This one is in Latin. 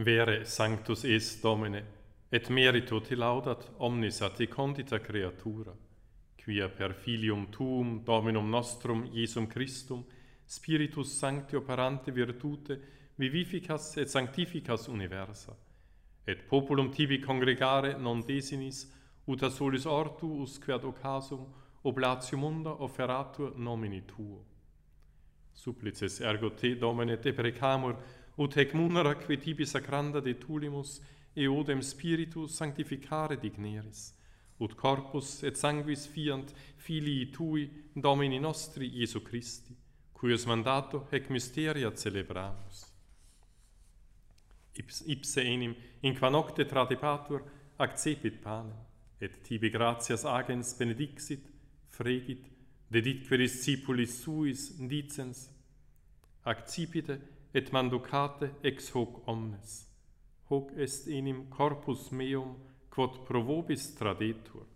Vere sanctus es Domine, et merito te laudat omnis a te condita creatura, quia per filium tuum Dominum nostrum Iesum Christum, Spiritus Sancti operante virtute, vivificas et sanctificas universa, et populum tibi congregare non desinis, ut a solis ortu usque ad occasum oblatium munda offeratur nomini tuo. Supplices ergo te, Domine, deprecamur, ut hec munera que tibi sacranda de tulimus eodem spiritu sanctificare digneris, ut corpus et sanguis fiant filii tui Domini nostri Iesu Christi, cuius mandato hec mysteria celebramus. Ipse enim, in qua nocte tradepatur, accepit panem, et tibi gratias agens benedixit, fregit, deditque discipulis suis dicens, accipite et manducate ex hoc omnes. Hoc est enim corpus meum, quod pro vobis tradetur.